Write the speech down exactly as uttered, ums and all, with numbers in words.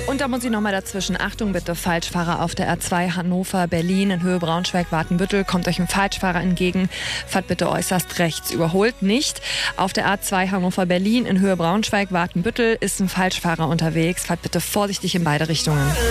Und da muss ich nochmal dazwischen. Achtung bitte, Falschfahrer auf der R zwei Hannover-Berlin in Höhe Braunschweig-Watenbüttel. Kommt euch ein Falschfahrer entgegen. Fahrt bitte äußerst rechts. Überholt nicht. Auf der A zwei Hannover-Berlin in Höhe Braunschweig-Watenbüttel ist ein Falschfahrer unterwegs. Fahrt bitte vorsichtig in beide Richtungen.